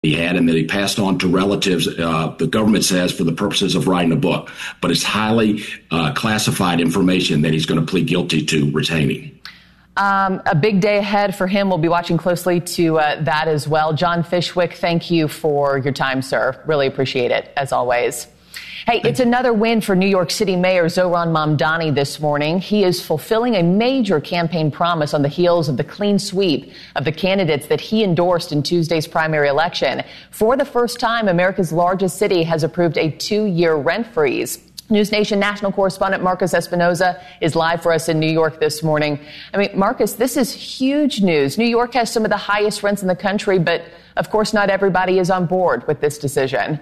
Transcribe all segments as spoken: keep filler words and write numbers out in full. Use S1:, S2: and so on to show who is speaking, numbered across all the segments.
S1: he had and that he passed on to relatives, uh, the government says, for the purposes of writing a book. But it's highly uh, classified information that he's going to plead guilty to retaining.
S2: Um, a big day ahead for him. We'll be watching closely to uh, that as well. John Fishwick, thank you for your time, sir. Really appreciate it, as always. Hey, it's another win for New York City Mayor Zohran Mamdani this morning. He is fulfilling a major campaign promise on the heels of the clean sweep of the candidates that he endorsed in Tuesday's primary election. For the first time, America's largest city has approved a two-year rent freeze. News Nation national correspondent Marcus Espinoza is live for us in New York this morning. I mean, Marcus, this is huge news. New York has some of the highest rents in the country, but of course not everybody is on board with this decision.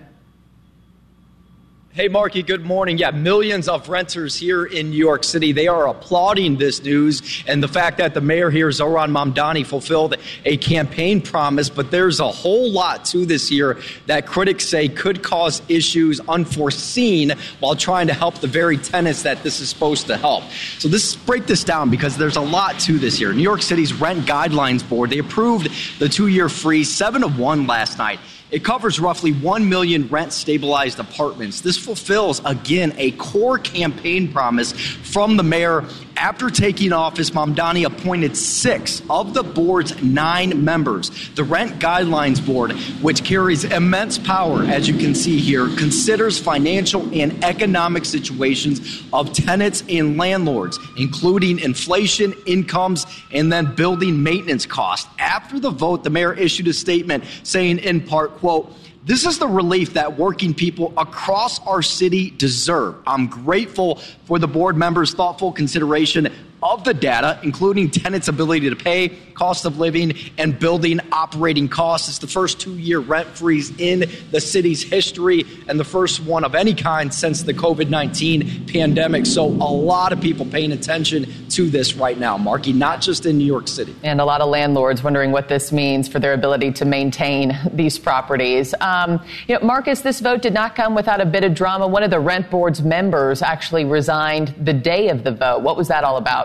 S3: Hey, Marky, good morning. Yeah, millions of renters here in New York City, they are applauding this news and the fact that the mayor here, Zohran Mamdani, fulfilled a campaign promise. But there's a whole lot to this here that critics say could cause issues unforeseen while trying to help the very tenants that this is supposed to help. So let's break this down because there's a lot to this here. New York City's Rent Guidelines Board, they approved the two-year freeze seven to one last night. It covers roughly one million rent-stabilized apartments. This fulfills, again, a core campaign promise from the mayor. After taking office, Mamdani appointed six of the board's nine members. The Rent Guidelines Board, which carries immense power, as you can see here, considers financial and economic situations of tenants and landlords, including inflation, incomes, and then building maintenance costs. After the vote, the mayor issued a statement saying, in part, quote, "This is the relief that working people across our city deserve. I'm grateful for the board members' thoughtful consideration of the data, including tenants' ability to pay, cost of living, and building operating costs. It's the first two-year rent freeze in the city's history and the first one of any kind since the COVID nineteen pandemic. So a lot of people paying attention to this right now, Marky, not just in New York City.
S2: And a lot of landlords wondering what this means for their ability to maintain these properties. Um, you know, Marcus, this vote did not come without a bit of drama. One of the rent board's members actually resigned the day of the vote. What was that all about?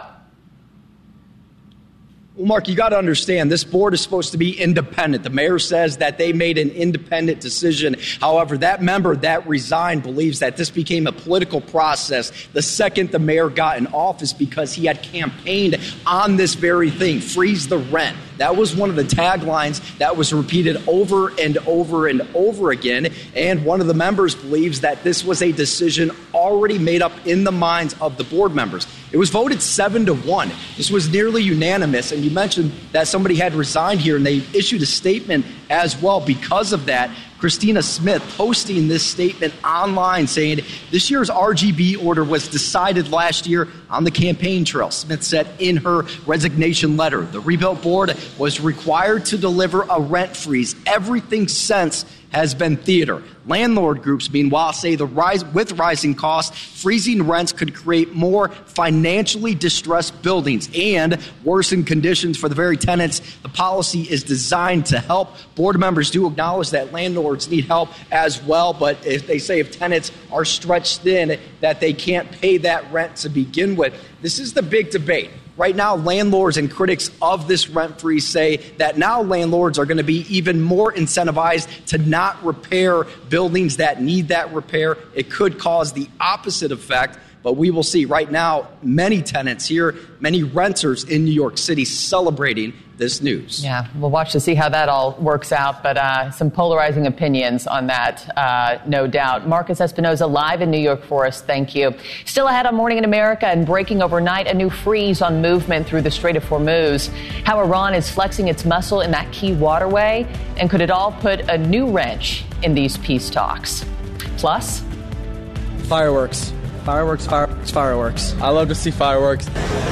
S3: Well, Mark, you got to understand, this board is supposed to be independent. The mayor says that they made an independent decision. However, that member that resigned believes that this became a political process the second the mayor got in office because he had campaigned on this very thing, freeze the rent. That was one of the taglines that was repeated over and over and over again. And one of the members believes that this was a decision already made up in the minds of the board members. It was voted seven to one. This was nearly unanimous. And you mentioned that somebody had resigned here, and they issued a statement as well because of that. Christina Smith posting this statement online saying this year's R G B order was decided last year on the campaign trail. Smith said in her resignation letter, the rebuilt board was required to deliver a rent freeze. Everything since has been theater. Landlord groups, meanwhile, say the rise with rising costs, freezing rents could create more financially distressed buildings and worsen conditions for the very tenants. The policy is designed to help. Board members do acknowledge that landlords need help as well, but if they say if tenants are stretched thin, that they can't pay that rent to begin with. This is the big debate. Right now, landlords and critics of this rent freeze say that now landlords are going to be even more incentivized to not repair buildings that need that repair. It could cause the opposite effect, but we will see. Right now, many tenants here, many renters in New York City celebrating this news.
S2: Yeah, we'll watch to see how that all works out, but uh, some polarizing opinions on that, uh, no doubt. Marcus Espinoza live in New York for us. Thank you. Still ahead on Morning in America and breaking overnight, a new freeze on movement through the Strait of Hormuz. How Iran is flexing its muscle in that key waterway, and could it all put a new wrench in these peace talks? Plus,
S4: fireworks. Fireworks, fireworks, fireworks. I love to see fireworks.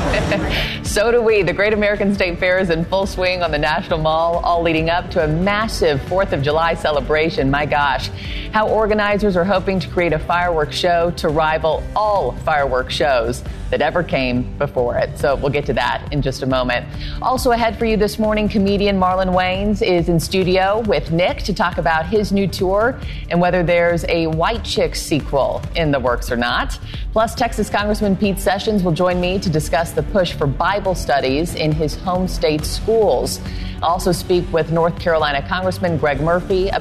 S2: So do we. The Great American State Fair is in full swing on the National Mall, all leading up to a massive fourth of July celebration. My gosh. How organizers are hoping to create a fireworks show to rival all fireworks shows that ever came before it. So we'll get to that in just a moment. Also ahead for you this morning, comedian Marlon Wayans is in studio with Nick to talk about his new tour and whether there's a White Chicks sequel in the works or not. Plus, Texas Congressman Pete Sessions will join me to discuss the push for Bible studies in his home state schools. I'll also speak with North Carolina Congressman Greg Murphy